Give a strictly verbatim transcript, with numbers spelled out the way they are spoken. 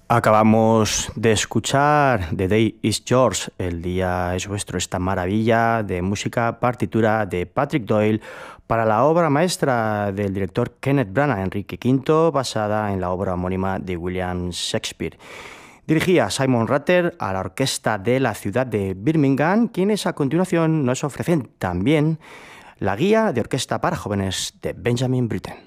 Acabamos de escuchar The Day is Yours, el día es vuestro, esta maravilla de música partitura de Patrick Doyle para la obra maestra del director Kenneth Branagh, Enrique quinto, basada en la obra homónima de William Shakespeare. Dirigía Simon Rattle a la orquesta de la ciudad de Birmingham, quienes a continuación nos ofrecen también la guía de orquesta para jóvenes de Benjamin Britten.